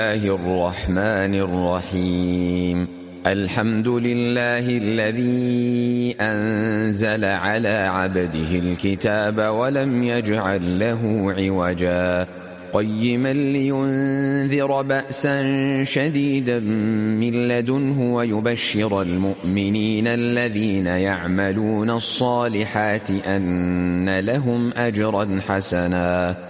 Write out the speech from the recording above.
الله الرحمن الرحيم. الحمد لله الذي أنزل على عبده الكتاب ولم يجعل له عوجا قيما لينذر بأسا شديدا من لدنه ويبشر المؤمنين الذين يعملون الصالحات أن لهم أجرا حسنا